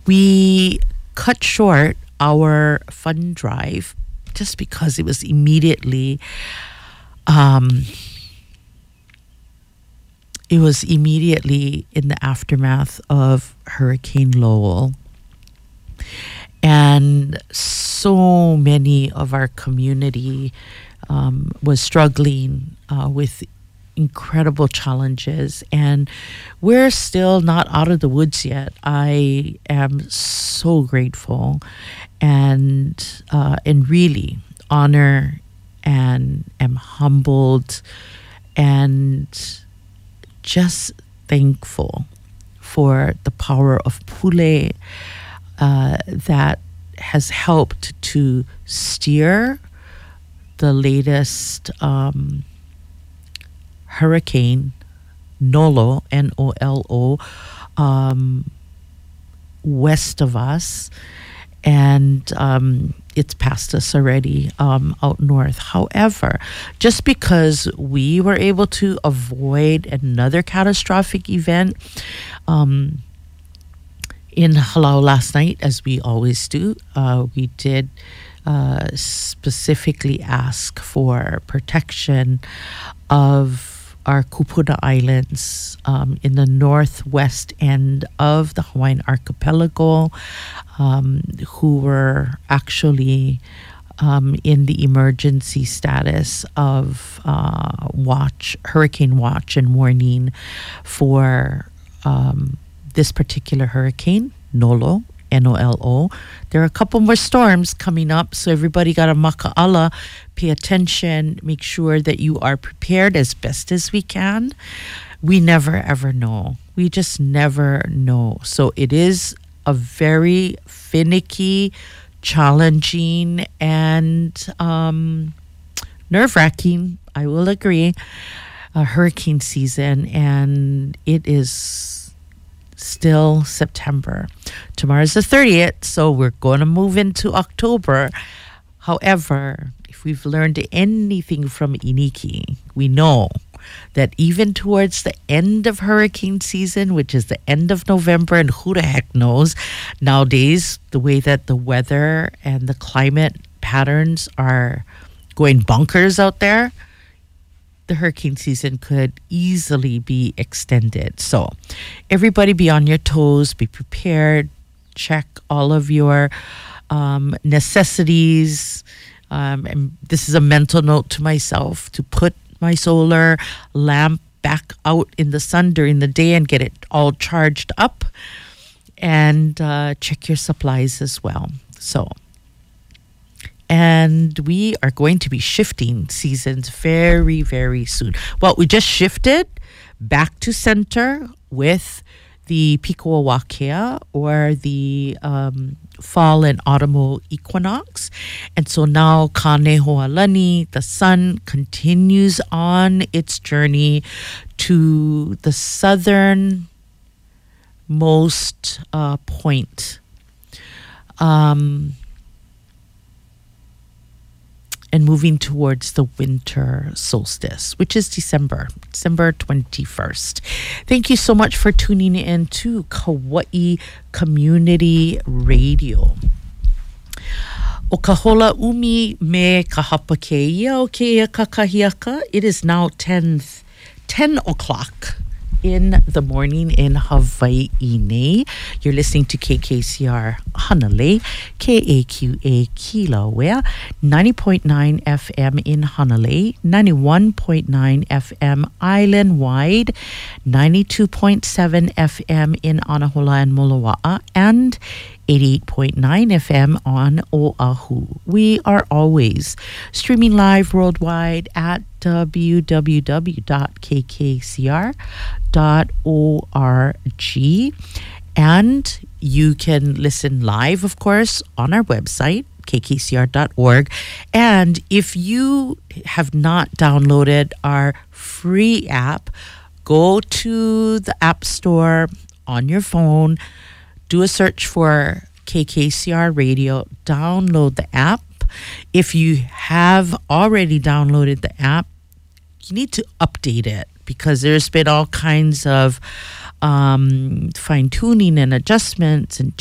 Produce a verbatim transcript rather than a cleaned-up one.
We cut short our fund drive just because it was immediately um, it was immediately in the aftermath of Hurricane Lowell. And so many of our community um, was struggling uh, with incredible challenges, and we're still not out of the woods yet. I am so grateful and uh, and really honor and am humbled and just thankful for the power of Pule uh, that has helped to steer the latest um, hurricane, Nolo, N O L O, um, west of us. And um, it's past us already um, out north. However, just because we were able to avoid another catastrophic event um, in Halau last night, as we always do, uh, we did uh, specifically ask for protection of our Kupuna Islands um, in the northwest end of the Hawaiian archipelago, um, who were actually um, in the emergency status of uh, watch, hurricane watch and warning for um, this particular hurricane, Nolo, N O L O. There are a couple more storms coming up, so everybody got a maka'ala. Pay attention. Make sure that you are prepared as best as we can. We never, ever know. We just never know. So it is a very finicky, challenging, and um, nerve-wracking, I will agree, a hurricane season, and it is still September. Tomorrow's the thirtieth, so we're going to move into October. However, if we've learned anything from Iniki, we know that even towards the end of hurricane season, which is the end of November, and who the heck knows, nowadays, the way that the weather and the climate patterns are going bonkers out there, the hurricane season could easily be extended. So everybody be on your toes, be prepared, check all of your um, necessities. Um, and this is a mental note to myself to put my solar lamp back out in the sun during the day and get it all charged up, and uh, check your supplies as well. So And we are going to be shifting seasons very, very soon. Well, we just shifted back to center with the Piko Wakea, or the um, fall and autumnal equinox. And so now Kanehoalani, the sun, continues on its journey to the southernmost uh, point. Um... and moving towards the winter solstice, which is December, December twenty-first. Thank you so much for tuning in to Kauai Community Radio. O ka hola umi me ka hapa keia o keia kakahiaka. It is now ten, ten o'clock in the morning in Hawaii. You're listening to K K C R Hanalei, K A Q A Kilauea, ninety point nine F M in Hanalei, ninety-one point nine F M island-wide, ninety-two point seven F M in Anahola and Moloa'a, and eighty-eight point nine F M on Oahu. We are always streaming live worldwide at w w w dot k k c r dot org, and you can listen live, of course, on our website, k k c r dot org. And if you have not downloaded our free app, go to the App Store on your phone, do a search for K K C R Radio, download the app. If you have already downloaded the app, you need to update it, because there's been all kinds of um, fine-tuning and adjustments and